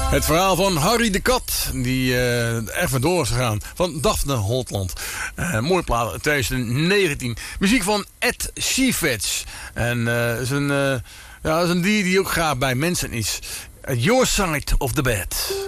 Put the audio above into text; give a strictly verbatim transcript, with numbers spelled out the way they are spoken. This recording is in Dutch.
Het verhaal van Harry de Kat, die uh, even door is gegaan. Van Daphne Holtland. Uh, mooi plaat, twintig negentien. Muziek van Ed Sheeran. En uh, is een, uh, ja, is een dier die ook graag bij mensen is. Uh, Your Side of the Bed.